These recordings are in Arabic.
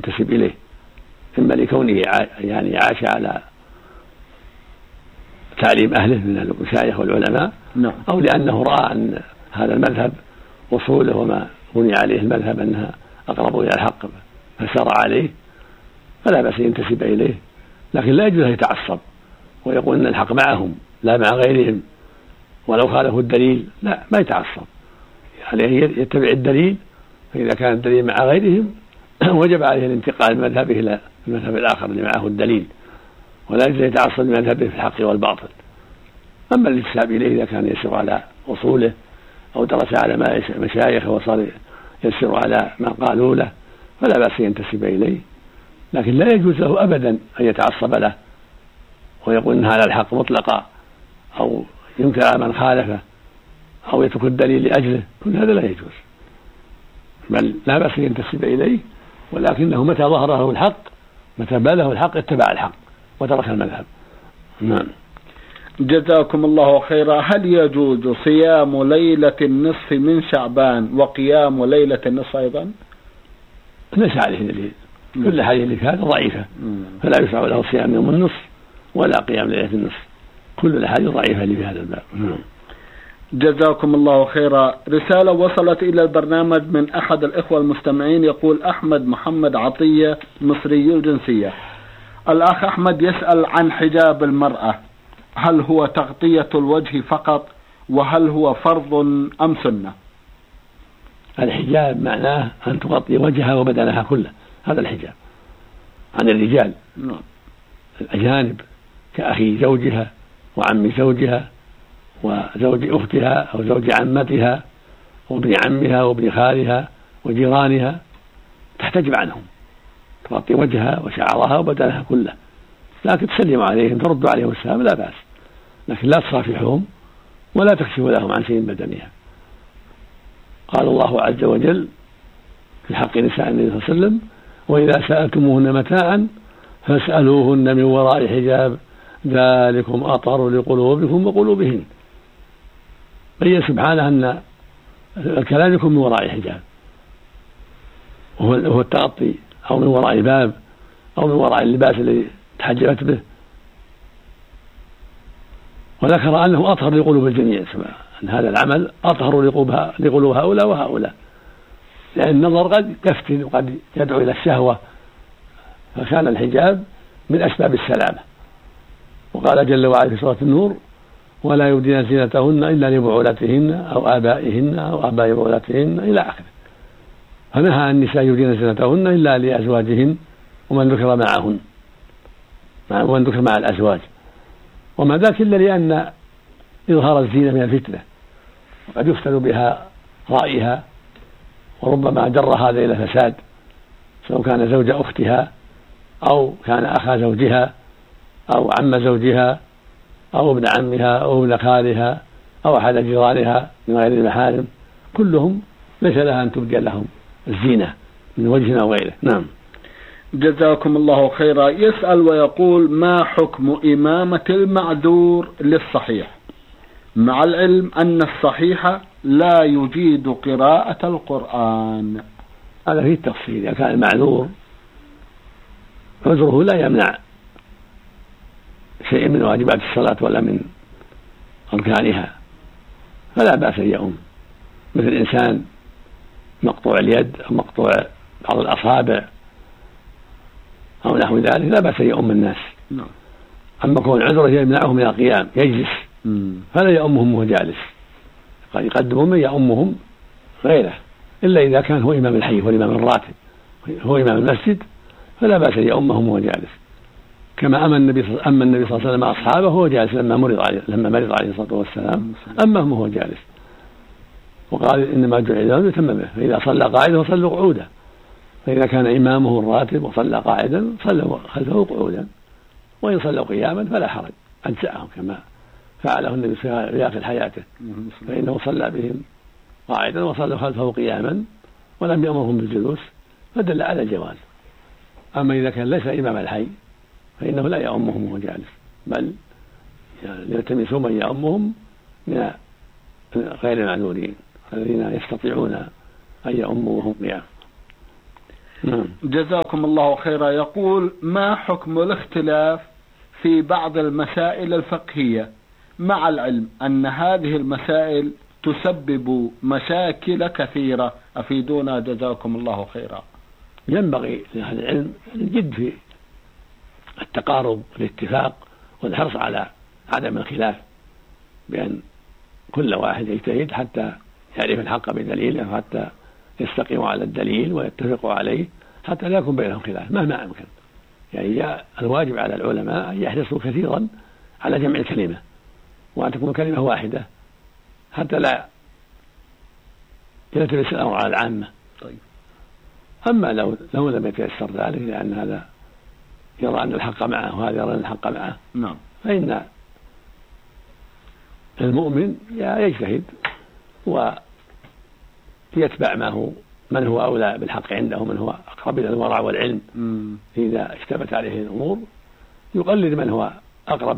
ينتسب إليه، إما لكونه يعني عاش على تعليم أهله من المشايخ والعلماء، أو لأنه رأى أن هذا المذهب وصوله وما بني عليه المذهب أنها أقرب إلى الحق فسار عليه، فلا بأس ينتسب إليه، لكن لا يجوز أن يتعصب ويقول أن الحق معهم لا مع غيرهم ولو خالفوا الدليل، لا، ما يتعصب، عليه يتبع الدليل، فإذا كان الدليل مع غيرهم وجب عليه الانتقال من مذهبه إلى المذهب الآخر اللي معه الدليل، ولا يجوز يتعصب لمذهبه في الحق والباطل. أما الانتساب إليه إذا كان يسير على أصوله أو درس على مشايخه وصار يسير على ما قالوا له فلا بأس ينتسب إليه، لكن لا يجوز له أبدا أن يتعصب له ويقول إن هذا الحق مطلقا أو ينكر من خالفه أو يترك الدليل لأجله، كل هذا لا يجوز، بل لا بأس ينتسب إليه، ولكنه متى ظهر له الحق، متى بان له الحق اتبع الحق وترك المذهب. نعم. جزاكم الله خيرا. هل يجوز صيام ليلة النصف من شعبان وقيام ليلة النصف أيضا؟ ليس عليه دليل، كل حديث اللي كانت ضعيفة، فلا يشرع له صيام يوم النصف ولا قيام ليلة النصف، كل الأحاديث ضعيفة اللي في هذا الباب. جزاكم الله خيرا. رسالة وصلت إلى البرنامج من أحد الإخوة المستمعين، يقول أحمد محمد عطية مصري الجنسية. الأخ أحمد يسأل عن حجاب المرأة، هل هو تغطية الوجه فقط، وهل هو فرض أم سنة؟ الحجاب معناه أن تغطي وجهها وبدنها كله، هذا الحجاب عن الرجال الأجانب كأخي زوجها وعم زوجها وزوج أختها أو زوج عمتها وابن عمها وابن خالها وجيرانها، تحتجب عنهم، تغطي وجهها وشعرها وبدنها كله، لكن تسلم عليهم ترد عليهم السلام لا بأس، لكن لا تصافحهم ولا تكشف لهم عن شيء من بدنها. قال الله عز وجل في حق نساء النبي صلى الله عليه وسلم: وإذا سألتموهن متاعا فاسألوهن من وراء حجاب ذلكم أطهر لقلوبكم وقلوبهن. بين سبحانه أن الكلام يكون من وراء حجاب، وهو التغطي، أو من وراء الباب، أو من وراء اللباس الذي تحجبت به، وذكر أنه أطهر لقلوب الجميع، أن هذا العمل أطهر لقلوب هؤلاء وهؤلاء، لأن النظر قد يفتن وقد يدعو إلى الشهوة، فكان الحجاب من أسباب السلامة. وقال جل وعلا في سورة النور: ولا يبدين زينتهن إلا لبعولتهن أو آبائهن أو آباء بعولتهن إلى آخره، فنهى النساء يبدين زينتهن إلا لأزواجهن ومن ذكر معهن، ومن ذكر مع الأزواج، وما ذاك إلا لأن إظهار الزينة من الفتنة، وقد يفتن بها رأيها، وربما جر هذا إلى فساد، سواء كان زوج أختها أو كان أخا زوجها أو عم زوجها أو ابن عمها أو ابن خالها أو أحد جيرانها من غير المحارم، كلهم ليس لها أن تبدي لهم الزينة من وجه أو غيره. نعم. جزاكم الله خيرا. يسأل ويقول: ما حكم إمامة المعذور للصحيح، مع العلم أن الصحيح لا يجيد قراءة القرآن؟ هذا فيه التفصيل، إذا كان المعذور عذره لا يمنع شيء من واجبات الصلاة ولا من أركانها فلا بأس أن يؤم، مثل إنسان مقطوع اليد أو مقطوع بعض الأصابع أو نحو ذلك لا بأس أن يؤم الناس. أما كون عذره يمنعه من القيام يجلس فلا يؤمهم وهو جالس، قد يقدمون من يؤمهم غيره، إلا إذا كان هو إمام الحي والإمام الراتب هو إمام المسجد فلا بأس أن يؤمهم وهو جالس، كما أما النبي صلى الله عليه وسلم أصحابه وهو جالس لما مرض عليه الصلاة والسلام أمهم وهو جالس، وقال: إنما جعل الإمام يتم به، فإذا صلى قاعدا فصلوا قعودا، فإذا كان إمامه الراتب وصلى قاعدا صلوا خلفه قعودا، وإن صلوا قياما فلا حرج، أجزأهم كما فعله النبي في آخر حياته، فإنه صلى بهم قاعدا وصلوا خلفه قياما ولم يأمرهم بالجلوس، فدل على الجواز. أما إذا كان ليس إمام الحي فإنه لا يؤمهم وهو جالس، بل يلتمسوا من يؤمهم من غير المعذورين الذين يستطيعون أن يؤموا وهم قيام. جزاكم الله خيرا. يقول: ما حكم الاختلاف في بعض المسائل الفقهية مع العلم أن هذه المسائل تسبب مشاكل كثيرة؟ أفيدونا جزاكم الله خيرا. ينبغي لأهل العلم الجد في التقارب والاتفاق والحرص على عدم الخلاف، بأن كل واحد يجتهد حتى يعرف الحق بدليله، وحتى يستقيموا على الدليل ويتفقوا عليه، حتى لا يكون بينهم خلاف مهما أمكن. يعني الواجب على العلماء أن يحرصوا كثيرا على جمع الكلمة، وأن تكون كلمة واحدة حتى لا يلتبس الأمر على العامة. طيب. أما لو لم يتيسر ذلك، لأن هذا يرى أن الحق معه وهذا يرى أن الحق معه، نعم، فإن المؤمن يجتهد ويتبع من هو أولى بالحق عنده، من هو أقرب إلى الورع والعلم. إذا اشتبت عليه الأمور يقلد من هو أقرب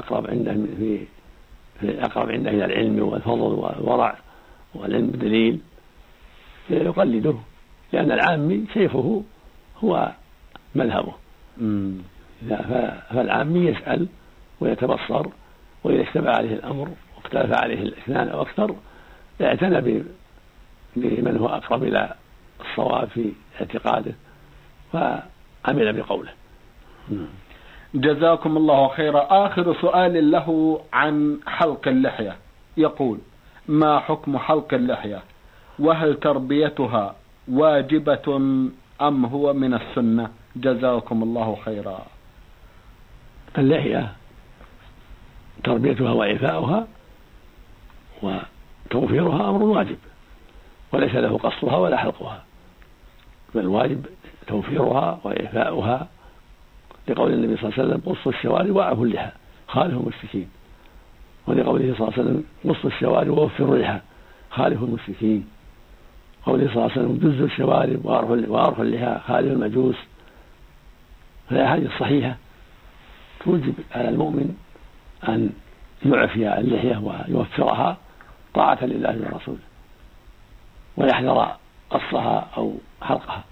عنده إلى العلم والفضل والورع والعلم بالدليل، يقلده، لأن العامي شيخه هو مذهبه. فالعامي يسأل ويتبصر، وإذا اشتبه عليه الأمر واختلف عليه الاثنان أو أكثر اعتنى بمن هو أقرب إلى الصواب في اعتقاده فعمل بقوله. جزاكم الله خيرا. آخر سؤال له عن حلق اللحية، يقول: ما حكم حلق اللحية؟ وهل تربيتها واجبة أم هو من السنة؟ جزاكم الله خيرا. اللحية تربيتها وإعفاؤها وتوفيرها أمر واجب، وليس له قصرها ولا حلقها، بل واجب توفيرها وإعفاؤها، لقول النبي صلى الله عليه وسلم: قصوا الشوارب وأعفوا اللحى خالفوا المشركين، ولقوله صلى الله عليه وسلم: قصوا الشوارب ووفروا اللحى خالفوا المشركين، قوله صلى الله عليه وسلم: جزوا الشوارب وأرخوا اللحى خالفوا المجوس. فالأحاديث الصحيحة توجب على المؤمن أن يعفي اللحية ويوفرها طاعة لله ورسوله، ويحذر قصها أو حلقها.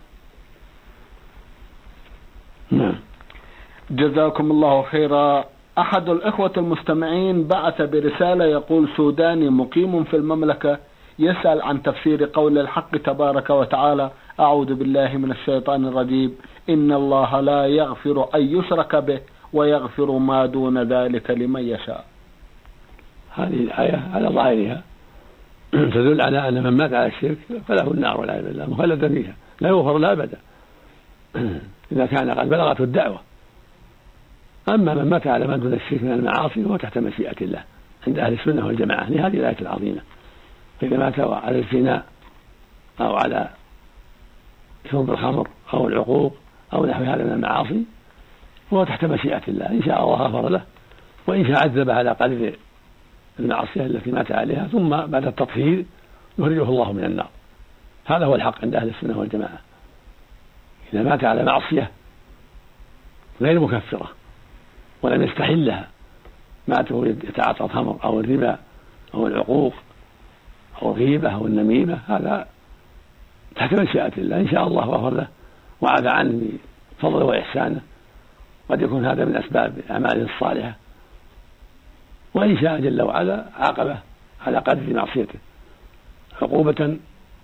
نعم. جزاكم الله خيرا. أحد الإخوة المستمعين بعث برسالة، يقول: سوداني مقيم في المملكة، يسأل عن تفسير قول الحق تبارك وتعالى: أعوذ بالله من الشيطان الرجيم، إن الله لا يغفر أن يشرك به ويغفر ما دون ذلك لمن يشاء. هذه الآية على ظاهرها تدل على أن من مات على الشرك فله النار والعياذ بالله مخلدا فيها لا يغفر له أبدا إذا كان قد بلغته الدعوة. أما من مات على ما دون الشرك من المعاصي فهو تحت مشيئة الله عند أهل السنة والجماعة لهذه الآية العظيمة. فإذا مات على الزنا أو على شرب الخمر أو العقوق أو نحو هذا من المعاصي فهو تحت مشيئة الله، إن شاء الله غفر له، وإن شاء عذب على قدر المعصية التي مات عليها، ثم بعد التطهير يخرجه الله من النار. هذا هو الحق عند أهل السنة والجماعة. إذا مات على معصية غير مكفرة ولم يستحلها، ماته يتعاطى الخمر أو الربا أو العقوق أو الغيبة أو النميمة، هذا تحت مشيئة الله، إن شاء الله غفر له وعفى عنه بفضله وإحسانه. قد يكون هذا من أسباب أعماله الصالحة، وإن شاء جل وعلا عاقبه على قدر معصيته عقوبة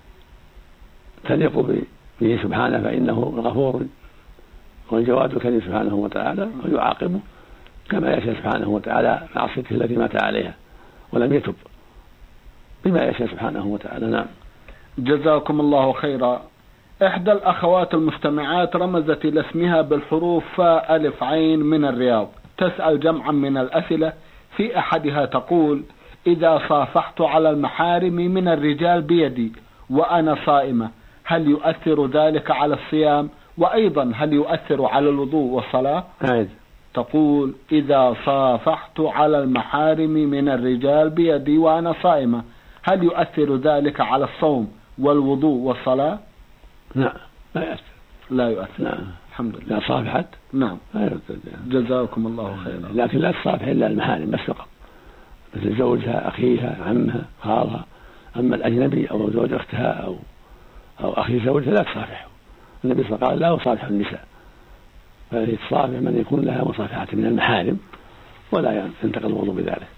تليق به سبحانه، فإنه الغفور والجواد الكريم سبحانه وتعالى، ويعاقبه كما يشاء سبحانه وتعالى معصيته التي مات عليها ولم يتب بما يشاء سبحانه وتعالى. نعم. جزاكم الله خيرا. إحدى الأخوات المستمعات رمزت إلى اسمها بالحروف فاء ألف عين من الرياض، تسأل جمعا من الأسئلة. في أحدها تقول: إذا صافحت على المحارم من الرجال بيدي وأنا صائمة، هل يؤثر ذلك على الصيام؟ وأيضا هل يؤثر على الوضوء والصلاة؟ تقول: إذا صافحت على المحارم من الرجال بيدي وأنا صائمة، هل يؤثر ذلك على الصوم والوضوء والصلاة؟ نعم، لا يؤثر. لا يؤثر. نعم. الحمد لله. لا صافحت. نعم. جزاكم الله خيرا. لكن لا تصافح إلا المحارم بس فقط، مثل زوجها، أخيها، عمها، خالها. أما الأجنبي أو زوج أختها أو أخي زوجها لا تصافحه، النبي صلى الله عليه وسلم قال لا يصافح النساء، فيتصافح من يكون لها مصافحة من المحارم ولا ينتقل الوضوء بذلك.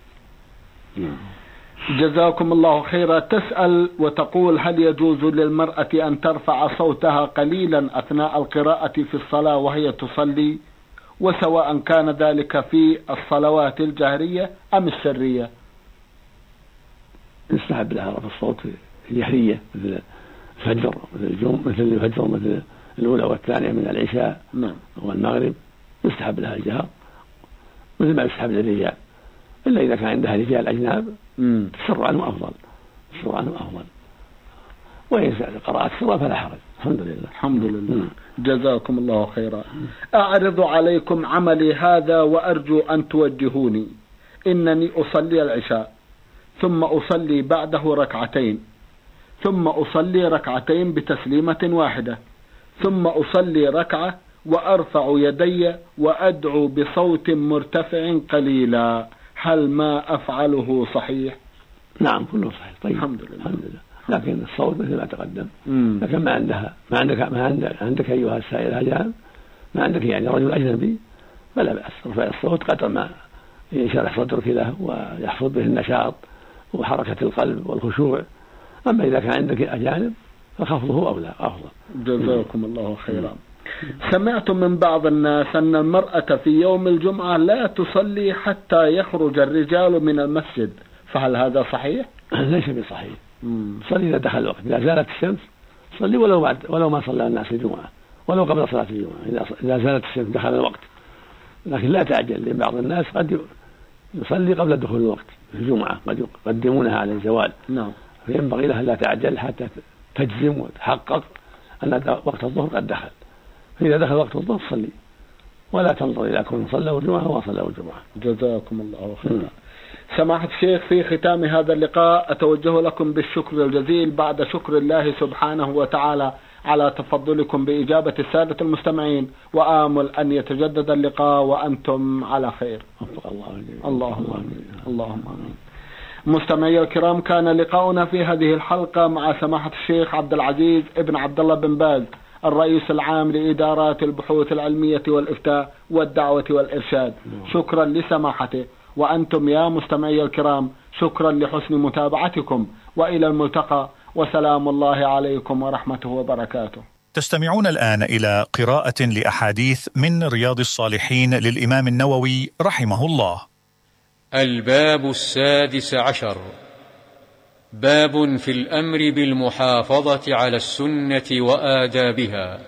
جزاكم الله خيرا. تسأل وتقول: هل يجوز للمرأة أن ترفع صوتها قليلا أثناء القراءة في الصلاة وهي تصلي، وسواء كان ذلك في الصلوات الجهرية أم السرية؟ يستحب لها رفع الصوت في الجهرية مثل الفجر مثل الفجر مثل الأولى والثانية من العشاء والمغرب، يستحب لها الجهر مثل ما يستحب للرجال، إلا إذا كان عندها رجال أجناب السر عنه أفضل، وإن قرأت سرا فلا حرج. الحمد لله. الحمد لله. جزاكم الله خيرا. أعرض عليكم عملي هذا وأرجو أن توجهوني. إنني أصلي العشاء ثم أصلي بعده ركعتين، ثم أصلي ركعتين بتسليمة واحدة، ثم أصلي ركعة وأرفع يدي وأدعو بصوت مرتفع قليلا، هل ما أفعله صحيح؟ نعم كله صحيح. طيب الحمد لله. لكن الصوت مثل ما تقدم، لكن ما عندك أيها السائل الأجانب، ما عندك يعني رجل أجنبي، فلا بأس رفع الصوت قدر ما يشرح صدرك له ويحصل به النشاط وحركة القلب والخشوع. أما إذا كان عندك أجانب فخفضه أولى أفضل. جزاكم الله خيرا. سمعت من بعض الناس أن المرأة في يوم الجمعة لا تصلي حتى يخرج الرجال من المسجد، فهل هذا صحيح؟ ليس بصحيح. صلي إذا دخل الوقت، إذا زالت الشمس صلي ولو ما صلى الناس الجمعة، ولو قبل صلاة الجمعة إذا زالت الشمس دخل الوقت، لكن لا تعجل، لأن بعض الناس قد يصلي قبل دخول الوقت في الجمعة، قد يقدمونها على الزوال. فينبغي لها لا تعجل حتى تجزم وتحقق أن وقت الظهر قد دخل، فإذا دخل وقت الظهر صلي ولا تنظر إلى كون صلوا الجمعة وصلوا الجمعة. جزاكم الله خيرا. سماحة الشيخ، في ختام هذا اللقاء أتوجه لكم بالشكر الجزيل بعد شكر الله سبحانه وتعالى على تفضلكم بإجابة السادة المستمعين، وآمل أن يتجدد اللقاء وأنتم على خير. اللهم آمين. مستمعي الكرام، كان لقاؤنا في هذه الحلقة مع سماحة الشيخ عبد العزيز ابن عبد الله بن باز، الرئيس العام لإدارات البحوث العلمية والإفتاء والدعوة والإرشاد. شكرا لسماحته، وأنتم يا مستمعي الكرام شكرا لحسن متابعتكم، وإلى الملتقى، وسلام الله عليكم ورحمته وبركاته. تستمعون الآن إلى قراءة لأحاديث من رياض الصالحين للإمام النووي رحمه الله. الباب 16، باب في الأمر بالمحافظة على السنة وآدابها.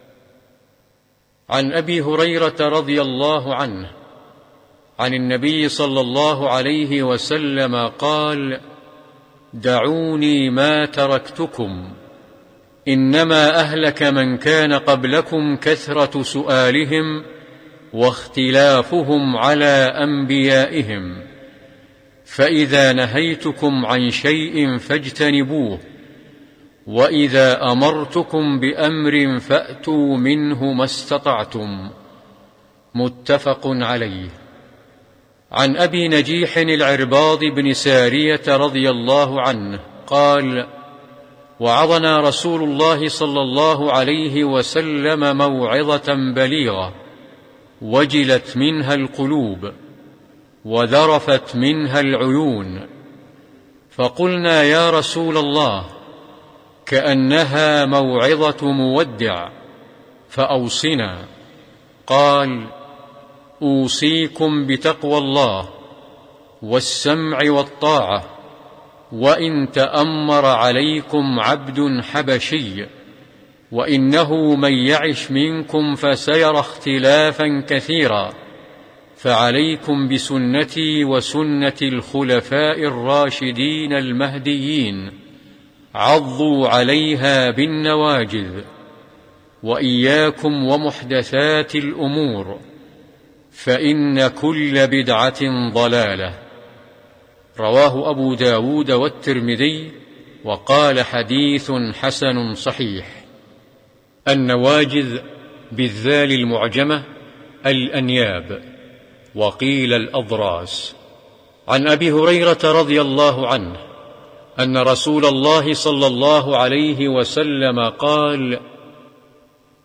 عن أبي هريرة رضي الله عنه عن النبي صلى الله عليه وسلم قال: دعوني ما تركتكم، إنما أهلك من كان قبلكم كثرة سؤالهم واختلافهم على أنبيائهم، فإذا نهيتكم عن شيء فاجتنبوه، وإذا أمرتكم بأمر فأتوا منه ما استطعتم. متفق عليه. عن أبي نجيح العرباض بن سارية رضي الله عنه قال: وعظنا رسول الله صلى الله عليه وسلم موعظة بليغة، وجلت منها القلوب وذرفت منها العيون، فقلنا يا رسول الله كأنها موعظة مودع، فأوصنا. قال: أوصيكم بتقوى الله والسمع والطاعة، وإن تأمر عليكم عبد حبشي، وإنه من يعش منكم فسيرى اختلافا كثيرا، فعليكم بسنتي وسنة الخلفاء الراشدين المهديين، عضوا عليها بالنواجذ، وإياكم ومحدثات الأمور، فإن كل بدعة ضلالة. رواه أبو داود والترمذي، وقال حديث حسن صحيح. النواجذ بالذال المعجمة الأنياب، وقيل الأضراس. عن أبي هريرة رضي الله عنه أن رسول الله صلى الله عليه وسلم قال: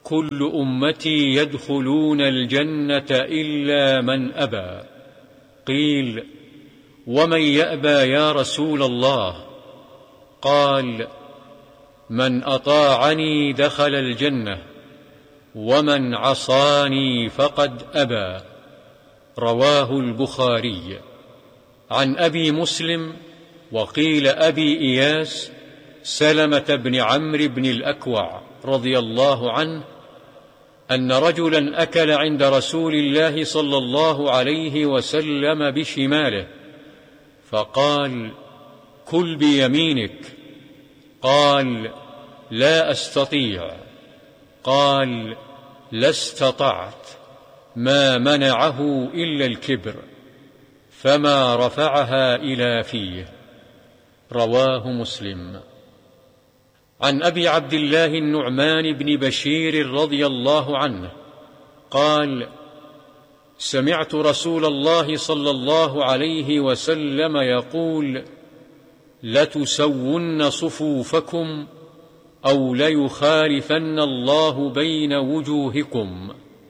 كل أمتي يدخلون الجنة إلا من أبى. قيل: ومن يأبى يا رسول الله؟ قال: من أطاعني دخل الجنة، ومن عصاني فقد أبى. رواه البخاري. عن أبي مسلم وقيل أبي إياس سلمة بن عمرو بن الأكوع رضي الله عنه أن رجلا أكل عند رسول الله صلى الله عليه وسلم بشماله، فقال: كل بيمينك. قال: لا أستطيع. قال: لا استطعت، ما منعه إلا الكبر، فما رفعها إلى فيه. رواه مسلم. عن أبي عبد الله النعمان بن بشير رضي الله عنه قال: سمعت رسول الله صلى الله عليه وسلم يقول: لتسون صفوفكم أو ليخالفن الله بين وجوهكم.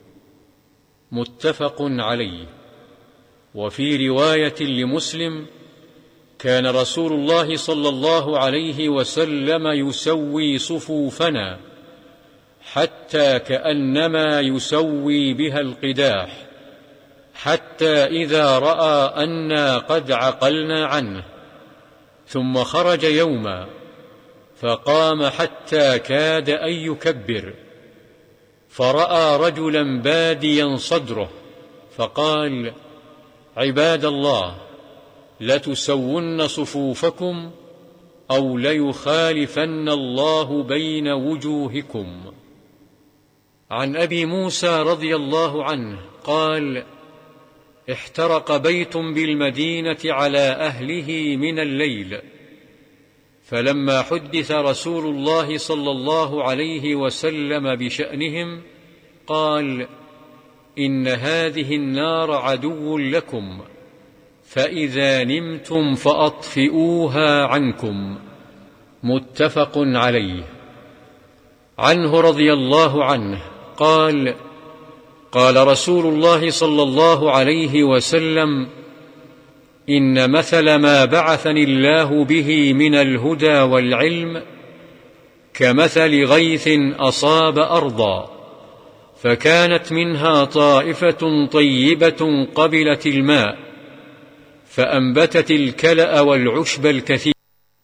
متفق عليه. وفي رواية لمسلم: كان رسول الله صلى الله عليه وسلم يسوي صفوفنا حتى كأنما يسوي بها القداح، حتى إذا رأى أنا قد عقلنا عنه ثم خرج يوما فقام حتى كاد أن يكبر، فرأى رجلا باديا صدره فقال: عباد الله، لتسون صفوفكم أو ليخالفن الله بين وجوهكم. عن أبي موسى رضي الله عنه قال: احترق بيت بالمدينة على أهله من الليل، فلما حدث رسول الله صلى الله عليه وسلم بشأنهم قال: إن هذه النار عدو لكم، فإذا نمتم فأطفئوها عنكم. متفق عليه. عنه رضي الله عنه قال: قال رسول الله صلى الله عليه وسلم: إن مثل ما بعثني الله به من الهدى والعلم كمثل غيث أصاب أرضا، فكانت منها طائفة طيبة قبلت الماء، فأنبتت الكلأ والعشب الكثير.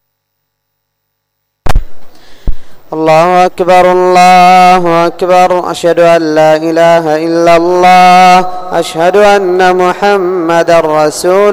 الله أكبر الله أكبر، أشهد أن لا إله إلا الله، أشهد أن محمدا رسول